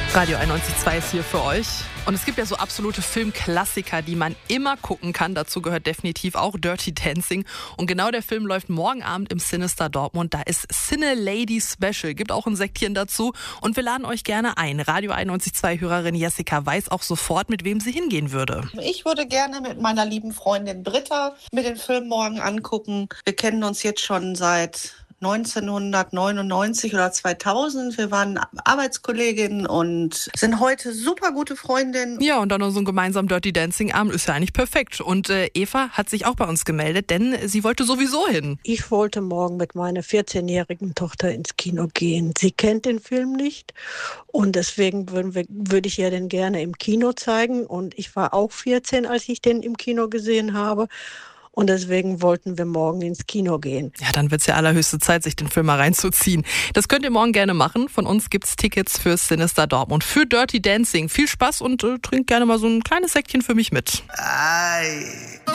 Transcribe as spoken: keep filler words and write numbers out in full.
Radio einundneunzig Komma zwei ist hier für euch. Und es gibt ja so absolute Filmklassiker, die man immer gucken kann. Dazu gehört definitiv auch Dirty Dancing. Und genau der Film läuft morgen Abend im Sinister Dortmund. Da ist Cine Lady Special. Gibt auch ein Säckchen dazu. Und wir laden euch gerne ein. Radio einundneunzig Komma zwei Hörerin Jessica weiß auch sofort, mit wem sie hingehen würde. Ich würde gerne mit meiner lieben Freundin Britta mir den Film morgen angucken. Wir kennen uns jetzt schon seit neunzehnhundertneunundneunzig oder zweitausend. Wir waren Arbeitskolleginnen und sind heute super gute Freundinnen. Ja, und dann noch so ein gemeinsamen Dirty Dancing Abend ist ja eigentlich perfekt. Und äh, Eva hat sich auch bei uns gemeldet, denn sie wollte sowieso hin. Ich wollte morgen mit meiner vierzehnjährigen Tochter ins Kino gehen. Sie kennt den Film nicht und deswegen würden wir, würde ich ihr den gerne im Kino zeigen. Und ich war auch vierzehn, als ich den im Kino gesehen habe. Und deswegen wollten wir morgen ins Kino gehen. Ja, dann wird's ja allerhöchste Zeit, sich den Film mal reinzuziehen. Das könnt ihr morgen gerne machen. Von uns gibt's Tickets für Sinister Dortmund, für Dirty Dancing. Viel Spaß und äh, trinkt gerne mal so ein kleines Säckchen für mich mit. Ei.